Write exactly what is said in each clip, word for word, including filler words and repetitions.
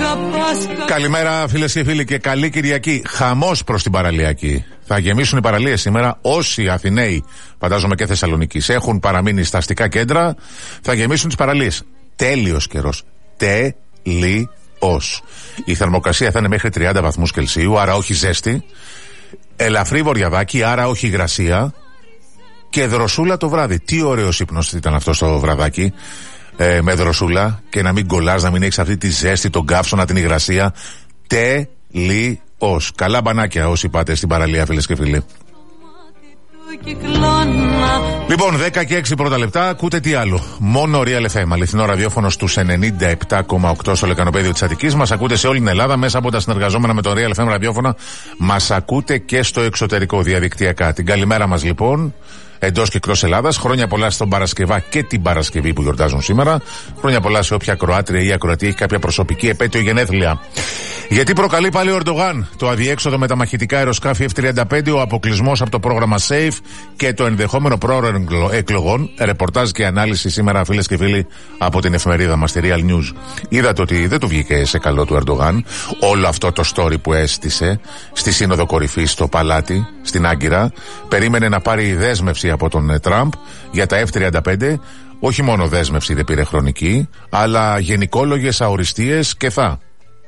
Καλημέρα φίλες και φίλοι και καλή Κυριακή. Χαμός προς την παραλιακή. Θα γεμίσουν οι παραλίες σήμερα. Όσοι Αθηναίοι, φαντάζομαι και Θεσσαλονίκης, έχουν παραμείνει στα αστικά κέντρα, θα γεμίσουν τις παραλίες. Τέλειος καιρός. Τέλειος. Η θερμοκρασία θα είναι μέχρι τριάντα βαθμούς Κελσίου, άρα όχι ζέστη. Ελαφρύ βορειαδάκι, άρα όχι υγρασία. Και δροσούλα το βράδυ. Τι ωραίος ύπνος ήταν αυτό το βραδάκι. Ε, με δροσούλα και να μην κολλάς, να μην έχεις αυτή τη ζέστη, τον καύσωνα, την υγρασία. Τελείως. Καλά μπανάκια όσοι πάτε στην παραλία, φίλες και φίλοι. Λοιπόν, δέκα και έξι πρώτα λεπτά, ακούτε τι άλλο. Μόνο Real εφ εμ, αληθινό ραδιόφωνο στους ενενήντα επτά κόμμα οκτώ στο λεκανοπέδιο της Αττικής. Μας ακούτε σε όλη την Ελλάδα μέσα από τα συνεργαζόμενα με το Real εφ εμ ραδιόφωνα. Μας ακούτε και στο εξωτερικό διαδικτυακά. Την καλημέρα μας λοιπόν. Εντός και εκτός Ελλάδας. Χρόνια πολλά στον Παρασκευά και την Παρασκευή που γιορτάζουν σήμερα. Χρόνια πολλά σε όποια Κροάτρια ή Ακροατή έχει κάποια προσωπική επέτειο γενέθλια. Γιατί προκαλεί πάλι ο Ερντογάν το αδιέξοδο με τα μαχητικά αεροσκάφη εφ τριάντα πέντε, ο αποκλεισμός από το πρόγραμμα SAFE και το ενδεχόμενο πρόωρο εκλογών. Ρεπορτάζ και ανάλυση σήμερα, φίλες και φίλοι, από την εφημερίδα μας, τη Real News. Είδατε ότι δεν του βγήκε σε καλό του Ερντογάν όλο αυτό το story που έστησε στη Σύνοδο Κορυφής στο Παλάτι, στην Άγκυρα. Περίμενε να πάρει δέσμευση από τον Τραμπ για τα εφ τριάντα πέντε. Όχι μόνο δέσμευση δεν πήρε χρονική, αλλά γενικόλογες αοριστείες και θα.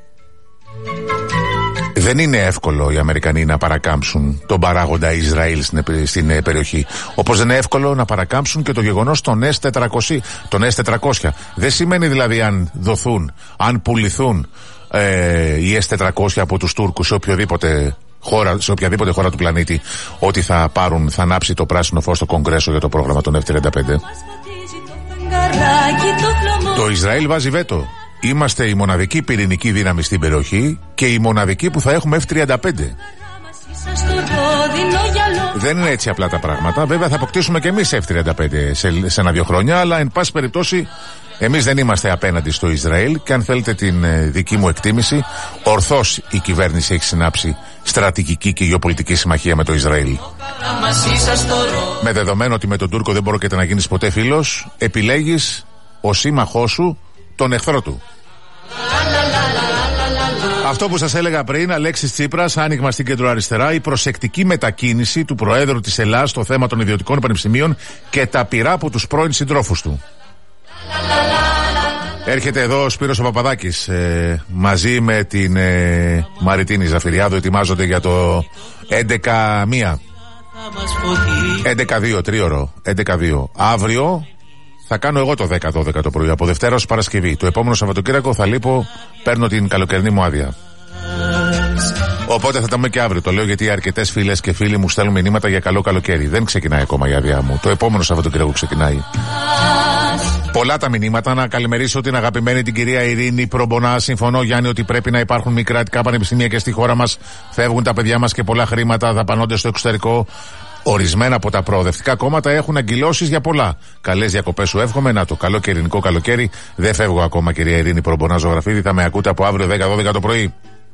Δεν είναι εύκολο οι Αμερικανοί να παρακάμψουν τον παράγοντα Ισραήλ στην, στην περιοχή. Όπως δεν είναι εύκολο να παρακάμψουν και το γεγονός των ες τετρακόσια. Δεν σημαίνει δηλαδή αν δοθούν, αν πουληθούν ε, οι ες τετρακόσια από τους Τούρκους σε οποιοδήποτε χώρα, σε οποιαδήποτε χώρα του πλανήτη, ότι θα πάρουν, θα ανάψει το πράσινο φως στο Κογκρέσο για το πρόγραμμα των εφ τριάντα πέντε. Το Ισραήλ βάζει βέτο. Είμαστε η μοναδική πυρηνική δύναμη στην περιοχή και η μοναδική που θα έχουμε εφ τριάντα πέντε. Δεν είναι έτσι απλά τα πράγματα. Βέβαια θα αποκτήσουμε και εμείς εφ τριάντα πέντε σε, σε ένα-δύο χρόνια, αλλά εν πάση περιπτώσει εμείς δεν είμαστε απέναντι στο Ισραήλ και αν θέλετε την ε, δική μου εκτίμηση, ορθώς η κυβέρνηση έχει συνάψει στρατηγική και γεωπολιτική συμμαχία με το Ισραήλ. Με δεδομένο ότι με τον Τούρκο δεν μπορείτε να γίνεις ποτέ φίλος, επιλέγεις ο σύμμαχός σου τον εχθρό του. Αυτό που σας έλεγα πριν, Αλέξης Τσίπρας, άνοιγμα στην κεντροαριστερά, η προσεκτική μετακίνηση του Προέδρου της Ελλάδας στο θέμα των ιδιωτικών πανεπιστημίων και τα πειρά από τους πρώην συντρόφους του. Έρχεται εδώ ο Σπύρος ο Παπαδάκης ε, μαζί με την ε, Μαριτίνη Ζαφυριάδου, ετοιμάζονται για το έντεκα μία. έντεκα δύο, τρίωρο, έντεκα δύο. Αύριο θα κάνω εγώ το δέκα δώδεκα το πρωί, από Δευτέρα ως Παρασκευή. Το επόμενο Σαββατοκύριακο θα λείπω, παίρνω την καλοκαιρινή μου άδεια. Οπότε θα τα πούμε και αύριο. Το λέω γιατί αρκετές φίλες και φίλοι μου στέλνουν μηνύματα για καλό καλοκαίρι. Δεν ξεκινάει ακόμα η άδειά μου. Το επόμενο Σαββατοκύριακο ξεκινάει. Πολλά τα μηνύματα. Να καλημερίσω την αγαπημένη την κυρία Ειρήνη Προμπονά. Συμφωνώ, Γιάννη, ότι πρέπει να υπάρχουν μη κρατικά πανεπιστήμια και στη χώρα μας. Φεύγουν τα παιδιά μας και πολλά χρήματα δαπανώνται στο εξωτερικό. Ορισμένα από τα προοδευτικά κόμματα έχουν αγκυλώσεις για πολλά. Καλές διακοπές σου εύχομαι. Να το καλό και ειρηνικό καλοκαίρι. Δεν φεύγω ακόμα, κυρία Ειρήνη Προμπονά Ζωγραφίδη. Θα με ακούτε από αύριο δέκα δώδεκα το πρωί.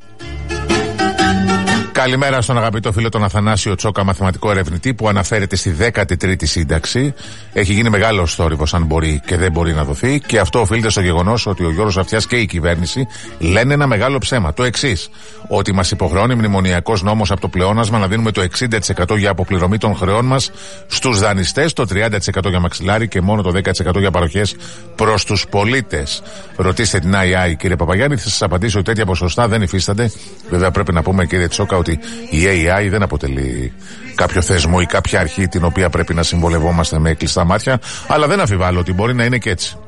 Καλημέρα στον αγαπητό φίλο τον Αθανάσιο Τσόκα, μαθηματικό ερευνητή, που αναφέρεται στη δέκατη τρίτη σύνταξη. Έχει γίνει μεγάλος θόρυβος αν μπορεί και δεν μπορεί να δοθεί, και αυτό οφείλεται στο γεγονός ότι ο Γιώργος Αυτιάς και η κυβέρνηση λένε ένα μεγάλο ψέμα. Το εξής, ότι μας υποχρεώνει μνημονιακός νόμος από το πλεόνασμα να δίνουμε το εξήντα τοις εκατό για αποπληρωμή των χρεών μας στους δανειστές, το τριάντα τοις εκατό για μαξιλάρι και μόνο το δέκα τοις εκατό για παροχές προς τους πολίτες. Ρωτήστε την άι άι, κύριε Παπαγιάννη, θα σας απαντήσω ότι τέτοια ποσοστά δεν υφίστανται. Βέβαια πρέπει να πούμε, κύριε Τσόκα, ότι η έι άι δεν αποτελεί κάποιο θεσμό ή κάποια αρχή την οποία πρέπει να συμβολευόμαστε με κλειστά μάτια, αλλά δεν αμφιβάλλω ότι μπορεί να είναι και έτσι.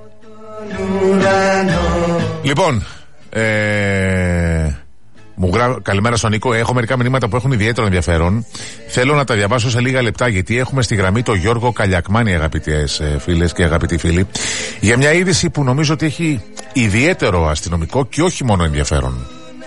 Λοιπόν, ε, μου γρά... καλημέρα στον Νίκο. Έχω μερικά μηνύματα που έχουν ιδιαίτερο ενδιαφέρον. Θέλω να τα διαβάσω σε λίγα λεπτά, γιατί έχουμε στη γραμμή τον Γιώργο Καλιακμάνη, αγαπητές φίλες και αγαπητοί φίλοι, για μια είδηση που νομίζω ότι έχει ιδιαίτερο αστυνομικό και όχι μόνο ενδιαφέρον.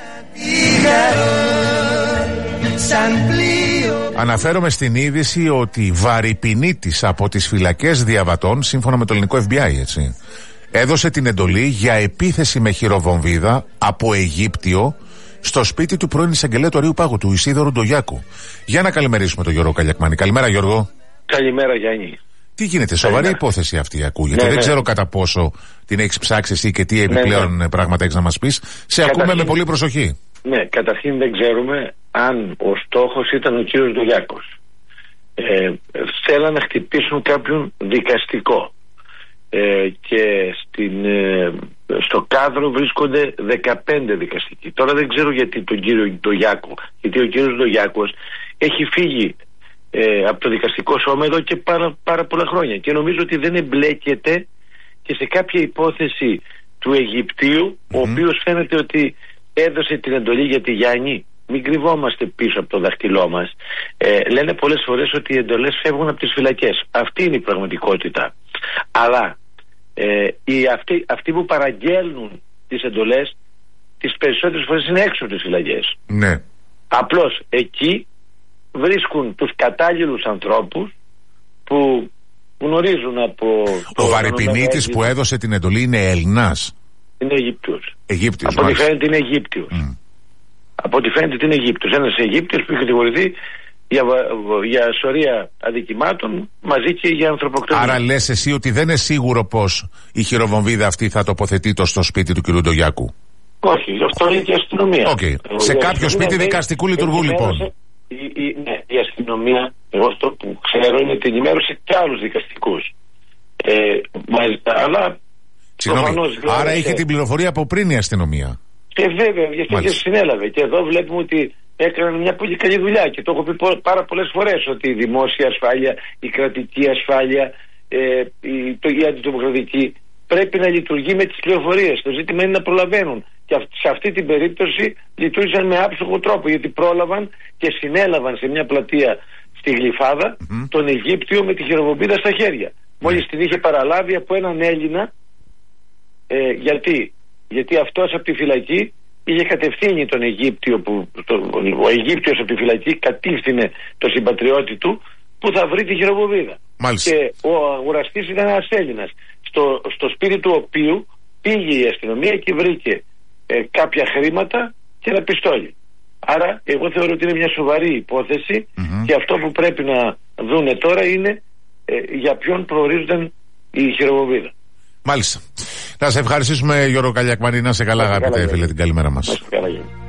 Αναφέρομαι στην είδηση ότι βαρυπινίτης από τις φυλακές διαβατών, σύμφωνα με το ελληνικό εφ μπι άι, έτσι, έδωσε την εντολή για επίθεση με χειροβομβίδα από Αιγύπτιο στο σπίτι του πρώην εισαγγελέα του Αρείου Πάγου, του Ισίδωρου Ντογιάκου. Για να καλημερίσουμε τον Γιώργο Καλιακμάνη. Καλημέρα, Γιώργο. Καλημέρα, Γιάννη. Τι γίνεται, σοβαρή ναι. υπόθεση αυτή ακούγεται. Ναι, δεν ναι. ξέρω κατά πόσο την έχεις ψάξει εσύ και τι επιπλέον ναι, ναι. πράγματα έχεις να μας πεις. Σε καταρχήν, ακούμε με πολύ προσοχή. Ναι, καταρχήν δεν ξέρουμε αν ο στόχος ήταν ο κύριος Ντογιάκος. Ε, θέλαν να χτυπήσουν κάποιον δικαστικό. Ε, και στην, ε, στο κάδρο βρίσκονται δεκαπέντε δικαστικοί. Τώρα δεν ξέρω γιατί τον κύριο Ντογιάκο, γιατί ο κύριος Ντογιάκος έχει φύγει ε, από το δικαστικό σώμα εδώ και πάρα, πάρα πολλά χρόνια και νομίζω ότι δεν εμπλέκεται και σε κάποια υπόθεση του Αιγυπτίου, mm-hmm. ο οποίος φαίνεται ότι έδωσε την εντολή για τη Γιάννη. Μην κρυβόμαστε πίσω από το δάχτυλό μας. Ε, λένε πολλές φορές ότι οι εντολές φεύγουν από τις φυλακές. Αυτή είναι η πραγματικότητα. Αλλά ε, οι, αυτοί, αυτοί που παραγγέλνουν τις εντολές τις περισσότερες φορές είναι έξω από τις φυλακές. Ναι. Απλώς εκεί βρίσκουν τους κατάλληλους ανθρώπους που γνωρίζουν από... Ο Βαρυπινίτης που έδωσε την εντολή είναι Έλληνας. Είναι Αιγύπτιος. Αιγύπτιος. Από ό,τι φαίνεται είναι Αιγύπτιος. Mm. Από ό,τι φαίνεται είναι Αιγύπτιος. Ένας Αιγύπτιος που είχε κατηγορηθεί για, για σωρία αδικημάτων μαζί και για ανθρωποκτονία. Άρα λες εσύ ότι δεν είναι σίγουρο πως η χειροβομβίδα αυτή θα τοποθετείται στο σπίτι του κ. Ντογιάκου? Όχι, αυτό είναι και η αστυνομία. Okay. Σε κάποιο σπίτι δικαστικού λειτουργού λοιπόν. Η, η, ναι, η αστυνομία, εγώ αυτό που ξέρω είναι ότι ενημέρωσε και άλλους δικαστικούς. Ε, αλλά Συγγνώμη, άρα είχε την πληροφορία από πριν η αστυνομία. Και βέβαια, γιατί και συνέλαβε. Και εδώ βλέπουμε ότι έκαναν μια πολύ καλή δουλειά. Και το έχω πει πάρα πολλές φορές ότι η δημόσια ασφάλεια, η κρατική ασφάλεια, ε, η, το, η αντιτρομοκρατική πρέπει να λειτουργεί με τις πληροφορίες. Το ζήτημα είναι να προλαβαίνουν. Και σε αυτή την περίπτωση λειτουργήσαν με άψογο τρόπο, γιατί πρόλαβαν και συνέλαβαν σε μια πλατεία στη Γλυφάδα mm-hmm. τον Αιγύπτιο με τη χειροβομβίδα στα χέρια. Mm-hmm. Μόλις την είχε παραλάβει από έναν Έλληνα. Ε, γιατί, γιατί αυτός από τη φυλακή είχε κατευθύνει τον Αιγύπτιο, που, το, ο Αιγύπτιος από τη φυλακή κατήφθηνε το συμπατριώτη του που θα βρει τη χειροβομβίδα. Μάλιστα. Και ο αγοραστής ήταν ένας Έλληνας, στο, στο σπίτι του οποίου πήγε η αστυνομία και βρήκε ε, κάποια χρήματα και ένα πιστόλι. Άρα εγώ θεωρώ ότι είναι μια σοβαρή υπόθεση mm-hmm. και αυτό που πρέπει να δούνε τώρα είναι ε, για ποιον προορίζονταν η χειροβομβίδα. Μάλιστα. Να σε ευχαριστήσουμε, Γιώργο Καλιακμανή. Να σε καλά, αγαπητέ φίλε, την καλημέρα μας.